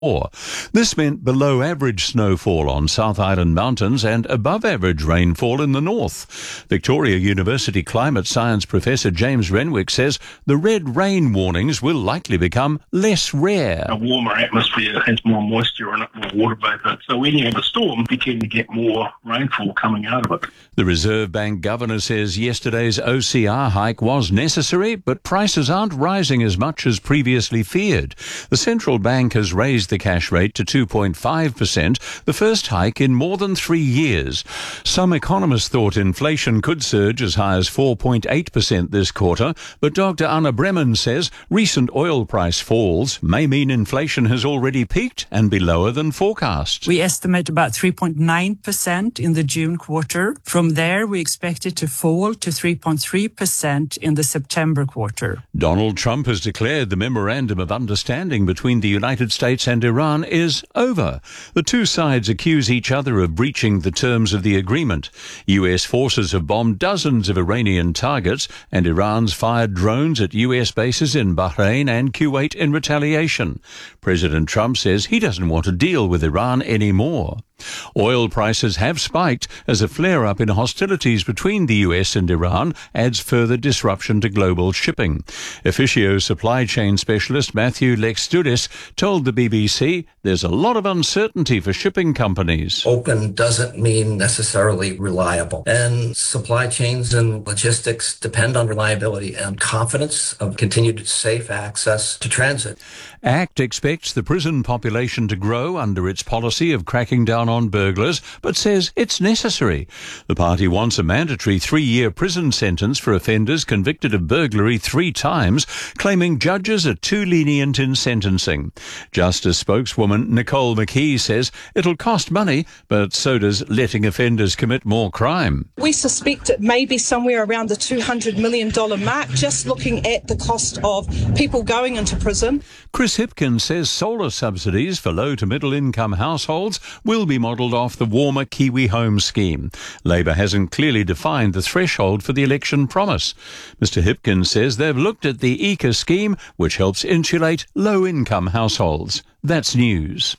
This meant below average snowfall on South Island mountains and above average rainfall in the north. Victoria University climate science professor James Renwick says the red rain warnings will likely become less rare. A warmer atmosphere has more moisture in it, more water vapour. So when you have a storm, you tend to get more rainfall coming out of it. The Reserve Bank governor says yesterday's OCR hike was necessary, but prices aren't rising as much as previously feared. The central bank has raised the cash rate to 2.5%, the first hike in more than 3 years. Some economists thought inflation could surge as high as 4.8% this quarter, but Dr. Anna Bremen says recent oil price falls may mean inflation has already peaked and be lower than forecast. We estimate about 3.9% in the June quarter. From there, we expect it to fall to 3.3% in the September quarter. Donald Trump has declared the memorandum of understanding between the United States and Iran is over. The two sides accuse each other of breaching the terms of the agreement. US forces have bombed dozens of Iranian targets, and Iran's fired drones at US bases in Bahrain and Kuwait in retaliation. President Trump says he doesn't want to deal with Iran anymore. Oil prices have spiked as a flare-up in hostilities between the US and Iran adds further disruption to global shipping. Officio supply chain specialist Matthew Lextudis told the BBC there's a lot of uncertainty for shipping companies. Open doesn't mean necessarily reliable, and supply chains and logistics depend on reliability and confidence of continued safe access to transit. ACT expects the prison population to grow under its policy of cracking down on burglars, but says it's necessary. The party wants a mandatory 3-year prison sentence for offenders convicted of burglary 3 times, claiming judges are too lenient in sentencing. Justice spokeswoman Nicole McKee says it'll cost money, but so does letting offenders commit more crime. We suspect it may be somewhere around the $200 million mark, just looking at the cost of people going into prison. Chris Hipkins says solar subsidies for low to middle income households will be modelled off the warmer Kiwi Home scheme. Labor hasn't clearly defined the threshold for the election promise. Mr Hipkins says they've looked at the ECA scheme, which helps insulate low income households. That's news.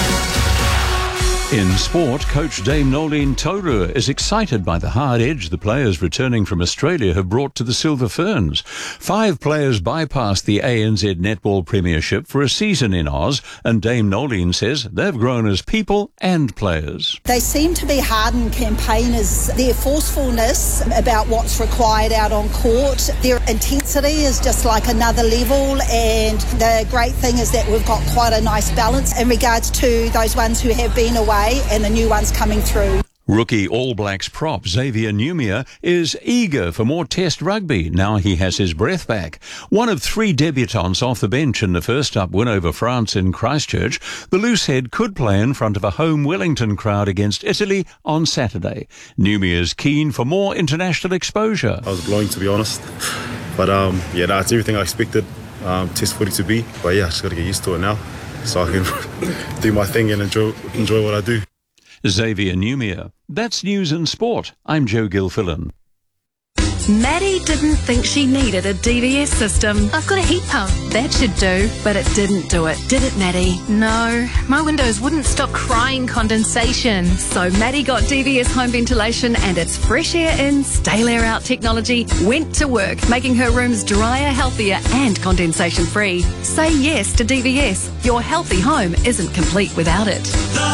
In sport, coach Dame Noeline Taurua is excited by the hard edge the players returning from Australia have brought to the Silver Ferns. 5 players bypassed the ANZ Netball Premiership for a season in Oz, and Dame Noeline says they've grown as people and players. They seem to be hardened campaigners. Their forcefulness about what's required out on court, their intensity is just like another level, and the great thing is that we've got quite a nice balance in regards to those ones who have been away and the new ones coming through. Rookie All Blacks prop Xavier Numia is eager for more Test rugby now he has his breath back. One of 3 debutants off the bench in the first-up win over France in Christchurch, the loosehead could play in front of a home Wellington crowd against Italy on Saturday. Numia is keen for more international exposure. I was blowing, to be honest, but it's everything I expected Test footy to be. But I just got to get used to it now, so I can do my thing and enjoy what I do. Xavier Numia. That's News and Sport. I'm Joe Gilfillan. Maddie didn't think she needed a DVS system. I've got a heat pump. That should do, but it didn't do it. Did it, Maddie? No, my windows wouldn't stop crying condensation. So Maddie got DVS home ventilation, and its fresh air in, stale air out technology went to work, making her rooms drier, healthier and condensation free. Say yes to DVS. Your healthy home isn't complete without it.